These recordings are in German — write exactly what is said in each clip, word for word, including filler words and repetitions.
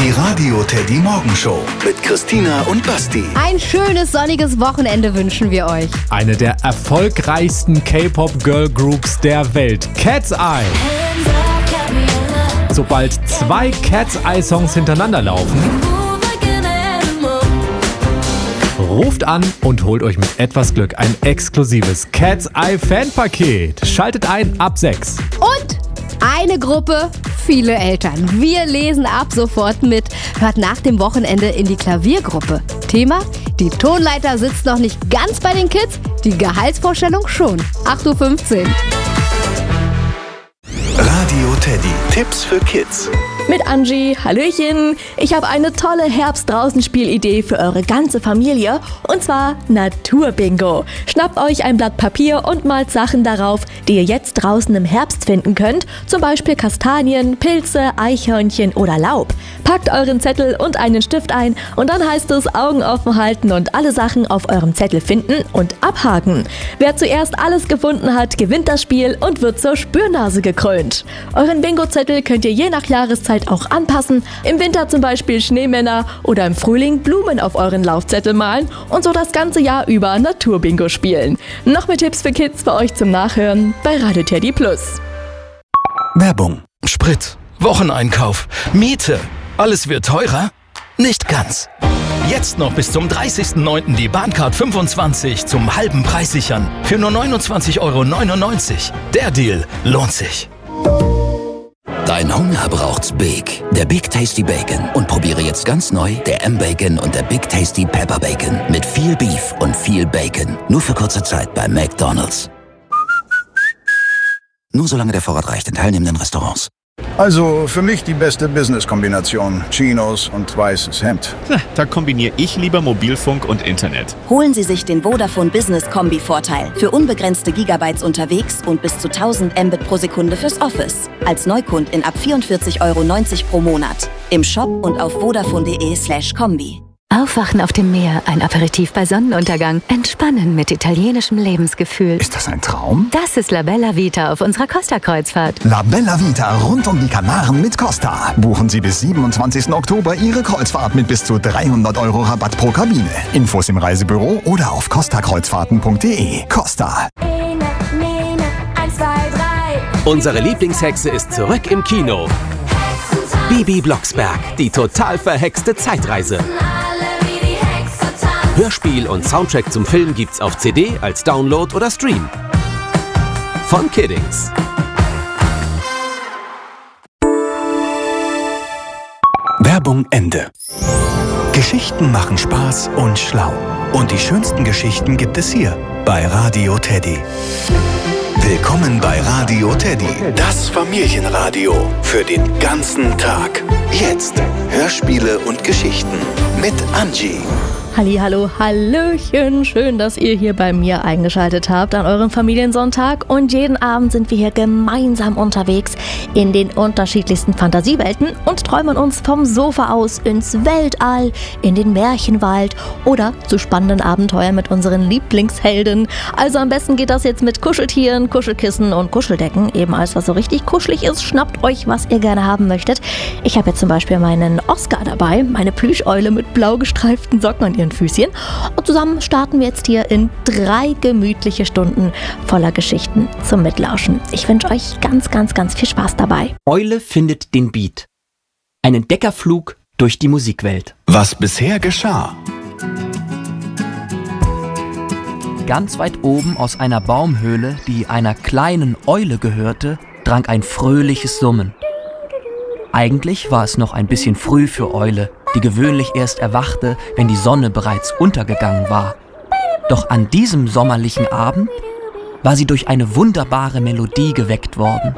Die Radio Teddy Morgenshow mit Christina und Basti. Ein schönes sonniges Wochenende wünschen wir euch. Eine der erfolgreichsten K-Pop-Girl-Groups der Welt, Cat's Eye. Sobald zwei Cat's Eye-Songs hintereinander laufen, ruft an und holt euch mit etwas Glück ein exklusives Cat's Eye Fanpaket. Schaltet ein ab sechs. Und eine Gruppe, viele Eltern. Wir lesen ab sofort mit. Hört nach dem Wochenende in die Klaviergruppe. Thema: Die Tonleiter sitzt noch nicht ganz bei den Kids, die Gehaltsvorstellung schon. acht Uhr fünfzehn. Radio Teddy. Tipps für Kids. Mit Angie, Hallöchen. Ich habe eine tolle Herbst-Draußen-Spielidee für eure ganze Familie, und zwar Naturbingo. Schnappt euch ein Blatt Papier und malt Sachen darauf, die ihr jetzt draußen im Herbst finden könnt, zum Beispiel Kastanien, Pilze, Eichhörnchen oder Laub. Packt euren Zettel und einen Stift ein und dann heißt es Augen offen halten und alle Sachen auf eurem Zettel finden und abhaken. Wer zuerst alles gefunden hat, gewinnt das Spiel und wird zur Spürnase gekrönt. Euren Bingo-Zettel könnt ihr je nach Jahreszeit auch anpassen. Im Winter zum Beispiel Schneemänner oder im Frühling Blumen auf euren Laufzettel malen und so das ganze Jahr über Naturbingo spielen. Noch mehr Tipps für Kids für euch zum Nachhören bei Radio Teddy Plus. Werbung. Sprit, Wocheneinkauf, Miete. Alles wird teurer? Nicht ganz. Jetzt noch bis zum dreißigsten neunten die Bahncard fünfundzwanzig zum halben Preis sichern. Für nur neunundzwanzig Euro neunundneunzig. Der Deal lohnt sich. Dein Hunger braucht's Big. Der Big Tasty Bacon. Und probiere jetzt ganz neu der M-Bacon und der Big Tasty Pepper Bacon. Mit viel Beef und viel Bacon. Nur für kurze Zeit bei McDonald's. Nur solange der Vorrat reicht in teilnehmenden Restaurants. Also für mich die beste Business-Kombination. Chinos und weißes Hemd. Na, da kombiniere ich lieber Mobilfunk und Internet. Holen Sie sich den Vodafone Business Kombi-Vorteil. Für unbegrenzte Gigabytes unterwegs und bis zu tausend Mbit pro Sekunde fürs Office. Als Neukundin ab vierundvierzig Euro neunzig pro Monat. Im Shop und auf vodafone.de slash Kombi. Aufwachen auf dem Meer, ein Aperitif bei Sonnenuntergang, entspannen mit italienischem Lebensgefühl. Ist das ein Traum? Das ist La Bella Vita auf unserer Costa-Kreuzfahrt. La Bella Vita rund um die Kanaren mit Costa. Buchen Sie bis siebenundzwanzigsten Oktober Ihre Kreuzfahrt mit bis zu dreihundert Euro Rabatt pro Kabine. Infos im Reisebüro oder auf costa kreuzfahrten punkt de. Costa. Unsere Lieblingshexe ist zurück im Kino. Bibi Blocksberg, die total verhexte Zeitreise. Hörspiel und Soundtrack zum Film gibt's auf C D, als Download oder Stream. Von Kiddings. Werbung Ende. Geschichten machen Spaß und schlau. Und die schönsten Geschichten gibt es hier bei Radio Teddy. Willkommen bei Radio Teddy, das Familienradio für den ganzen Tag. Jetzt Hörspiele und Geschichten mit Angie. Hallihallo, Hallöchen, schön, dass ihr hier bei mir eingeschaltet habt an eurem Familiensonntag, und jeden Abend sind wir hier gemeinsam unterwegs in den unterschiedlichsten Fantasiewelten und träumen uns vom Sofa aus ins Weltall, in den Märchenwald oder zu spannenden Abenteuern mit unseren Lieblingshelden. Also am besten geht das jetzt mit Kuscheltieren, Kuschelkissen und Kuscheldecken, eben alles, was so richtig kuschelig ist. Schnappt euch, was ihr gerne haben möchtet. Ich habe jetzt zum Beispiel meinen Oscar dabei, meine Plüscheule mit blau gestreiften Socken an ihren Füßchen. Und zusammen starten wir jetzt hier in drei gemütliche Stunden voller Geschichten zum Mitlauschen. Ich wünsche euch ganz, ganz, ganz viel Spaß dabei. Eule findet den Beat. Ein Entdeckerflug durch die Musikwelt. Was bisher geschah. Ganz weit oben aus einer Baumhöhle, die einer kleinen Eule gehörte, drang ein fröhliches Summen. Eigentlich war es noch ein bisschen früh für Eule, die gewöhnlich erst erwachte, wenn die Sonne bereits untergegangen war. Doch an diesem sommerlichen Abend war sie durch eine wunderbare Melodie geweckt worden.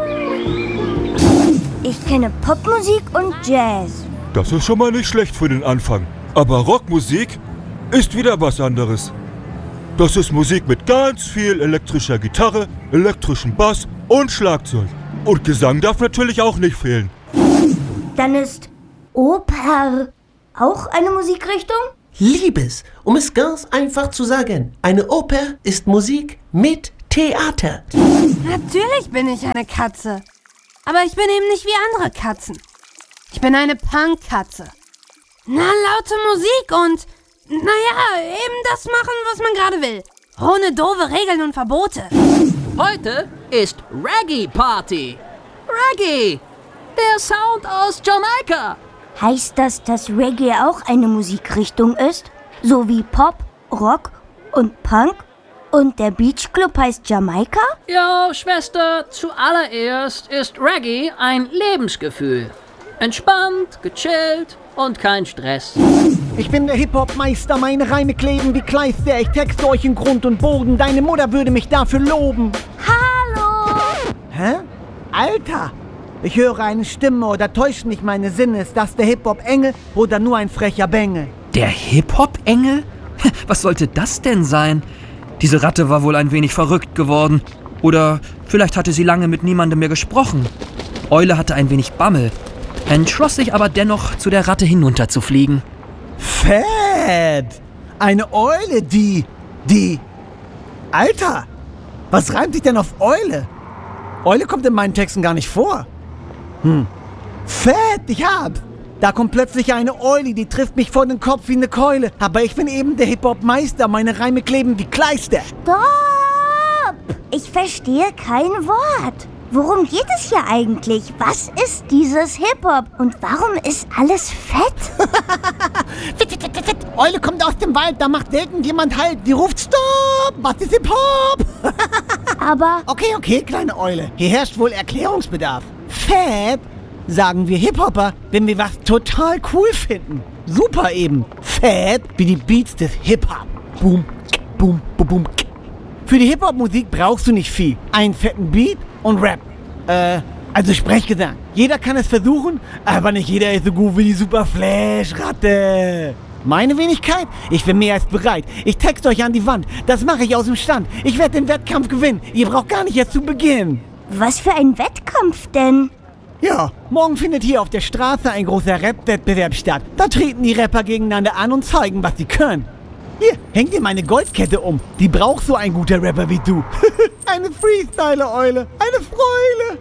Ich kenne Popmusik und Jazz. Das ist schon mal nicht schlecht für den Anfang. Aber Rockmusik ist wieder was anderes. Das ist Musik mit ganz viel elektrischer Gitarre, elektrischem Bass und Schlagzeug. Und Gesang darf natürlich auch nicht fehlen. Dann ist Oper auch eine Musikrichtung? Liebes, um es ganz einfach zu sagen, eine Oper ist Musik mit Theater. Natürlich bin ich eine Katze. Aber ich bin eben nicht wie andere Katzen. Ich bin eine Punkkatze. Na, laute Musik und, naja, eben das machen, was man gerade will. Ohne doofe Regeln und Verbote. Heute ist Reggae Party. Reggae, der Sound aus Jamaika. Heißt das, dass Reggae auch eine Musikrichtung ist? So wie Pop, Rock und Punk? Und der Beach Club heißt Jamaika? Ja, Schwester, zuallererst ist Reggae ein Lebensgefühl. Entspannt, gechillt und kein Stress. Ich bin der Hip-Hop-Meister, meine Reime kleben wie Kleister. Ich texte euch in Grund und Boden, deine Mutter würde mich dafür loben. Hallo! Hä? Alter! Ich höre eine Stimme oder täuschen mich meine Sinne. Ist das der Hip-Hop-Engel oder nur ein frecher Bengel? Der Hip-Hop-Engel? Was sollte das denn sein? Diese Ratte war wohl ein wenig verrückt geworden. Oder vielleicht hatte sie lange mit niemandem mehr gesprochen. Eule hatte ein wenig Bammel, entschloss sich aber dennoch, zu der Ratte hinunterzufliegen. Fett! Eine Eule, die... die... Alter! Was reimt sich denn auf Eule? Eule kommt in meinen Texten gar nicht vor. Hm. Fett, ich hab's! Da kommt plötzlich eine Eule, die trifft mich vor den Kopf wie eine Keule. Aber ich bin eben der Hip-Hop-Meister, meine Reime kleben wie Kleister. Stopp! Ich verstehe kein Wort. Worum geht es hier eigentlich? Was ist dieses Hip-Hop? Und warum ist alles fett? Fit, fit, fit, fit. Eule kommt aus dem Wald, da macht selten jemand Halt. Die ruft Stopp! Was ist Hip-Hop? Aber... Okay, okay, kleine Eule. Hier herrscht wohl Erklärungsbedarf. Fett, sagen wir Hip-Hopper, wenn wir was total cool finden. Super eben. Fett wie die Beats des Hip-Hop. Boom, boom, boom, boom. Für die Hip-Hop-Musik brauchst du nicht viel. Einen fetten Beat und Rap. Äh, also Sprechgesang. Jeder kann es versuchen, aber nicht jeder ist so gut wie die Super Flash-Ratte. Meine Wenigkeit? Ich bin mehr als bereit. Ich texte euch an die Wand. Das mache ich aus dem Stand. Ich werde den Wettkampf gewinnen. Ihr braucht gar nicht erst zu beginnen. Was für ein Wettkampf denn? Ja, morgen findet hier auf der Straße ein großer Rap-Wettbewerb statt. Da treten die Rapper gegeneinander an und zeigen, was sie können. Hier, häng dir meine Goldkette um. Die braucht so ein guter Rapper wie du. Eine Freestyler-Eule. Eine Freule.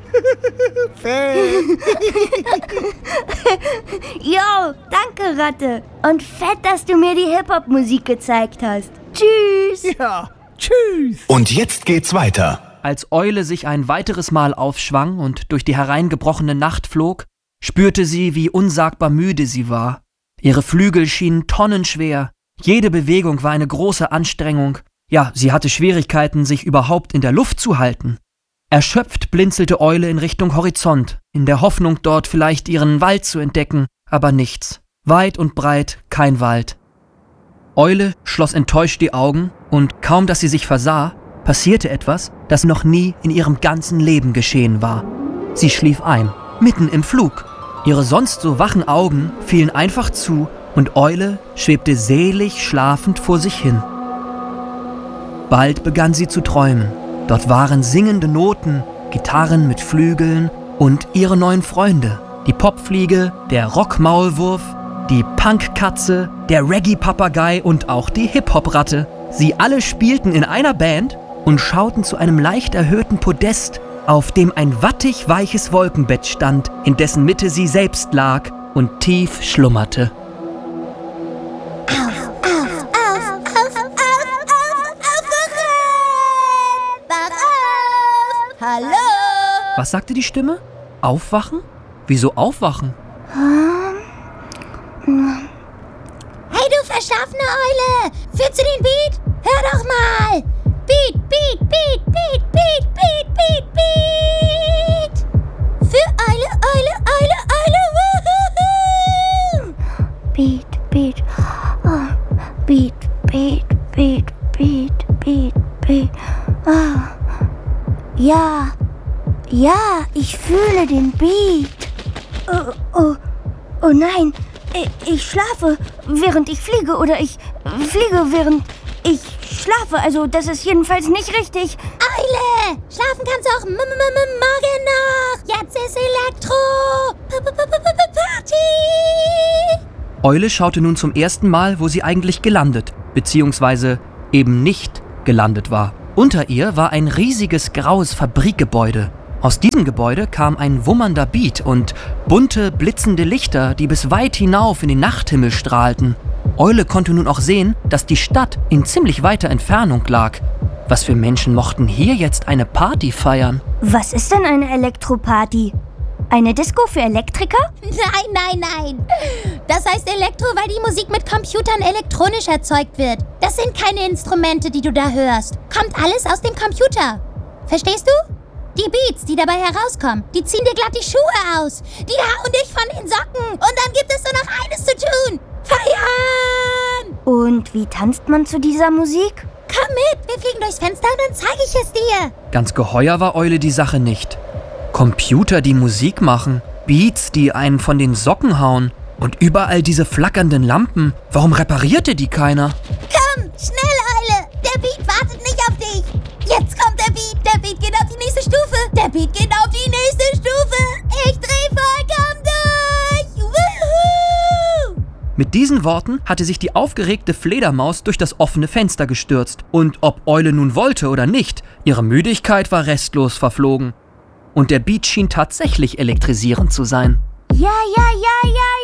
Jo, danke, Ratte. Und fett, dass du mir die Hip-Hop-Musik gezeigt hast. Tschüss. Ja, tschüss. Und jetzt geht's weiter. Als Eule sich ein weiteres Mal aufschwang und durch die hereingebrochene Nacht flog, spürte sie, wie unsagbar müde sie war. Ihre Flügel schienen tonnenschwer. Jede Bewegung war eine große Anstrengung. Ja, sie hatte Schwierigkeiten, sich überhaupt in der Luft zu halten. Erschöpft blinzelte Eule in Richtung Horizont, in der Hoffnung, dort vielleicht ihren Wald zu entdecken, aber nichts. Weit und breit kein Wald. Eule schloss enttäuscht die Augen und kaum, dass sie sich versah, passierte etwas, das noch nie in ihrem ganzen Leben geschehen war. Sie schlief ein, mitten im Flug. Ihre sonst so wachen Augen fielen einfach zu und Eule schwebte selig schlafend vor sich hin. Bald begann sie zu träumen. Dort waren singende Noten, Gitarren mit Flügeln und ihre neuen Freunde. Die Popfliege, der Rockmaulwurf, die Punkkatze, der Reggae-Papagei und auch die Hip-Hop-Ratte. Sie alle spielten in einer Band und schauten zu einem leicht erhöhten Podest, auf dem ein wattig weiches Wolkenbett stand, in dessen Mitte sie selbst lag und tief schlummerte. Hallo? Was sagte die Stimme? Aufwachen? Wieso aufwachen? Hey, du verschlafene Eule! Fühlst du den Beat? Hör doch mal! Beat, Beat, Beat, Beat, Beat, Beat, Beat, Beat! Für Eule, Eule, Eule, Eule! Woohoo! Beat, Beat, oh. Beat, Beat, Beat, Beat, Beat, Beat. Oh. Ja, ja, ich fühle den Beat. Oh, oh, oh nein, ich, ich schlafe, während ich fliege oder ich fliege, während ich schlafe. Also das ist jedenfalls nicht richtig. Eule, schlafen kannst du auch m- m- m- morgen noch. Jetzt ist Elektro. Party. Eule schaute nun zum ersten Mal, wo sie eigentlich gelandet, beziehungsweise eben nicht gelandet war. Unter ihr war ein riesiges graues Fabrikgebäude. Aus diesem Gebäude kam ein wummernder Beat und bunte, blitzende Lichter, die bis weit hinauf in den Nachthimmel strahlten. Eule konnte nun auch sehen, dass die Stadt in ziemlich weiter Entfernung lag. Was für Menschen mochten hier jetzt eine Party feiern? Was ist denn eine Elektroparty? Eine Disco für Elektriker? Nein, nein, nein. Das heißt Elektro, weil die Musik mit Computern elektronisch erzeugt wird. Das sind keine Instrumente, die du da hörst. Kommt alles aus dem Computer. Verstehst du? Die Beats, die dabei herauskommen, die ziehen dir glatt die Schuhe aus. Die hauen dich von den Socken. Und dann gibt es nur noch eines zu tun. Feiern! Und wie tanzt man zu dieser Musik? Komm mit, wir fliegen durchs Fenster und dann zeige ich es dir. Ganz geheuer war Eule die Sache nicht. Computer, die Musik machen, Beats, die einen von den Socken hauen und überall diese flackernden Lampen. Warum reparierte die keiner? Komm, schnell, Eule! Der Beat wartet nicht auf dich! Jetzt kommt der Beat! Der Beat geht auf die nächste Stufe! Der Beat geht auf die nächste Stufe! Ich dreh vollkommen durch! Woohoo! Mit diesen Worten hatte sich die aufgeregte Fledermaus durch das offene Fenster gestürzt. Und ob Eule nun wollte oder nicht, ihre Müdigkeit war restlos verflogen. Und der Beat schien tatsächlich elektrisierend zu sein. Ja, ja, ja, ja,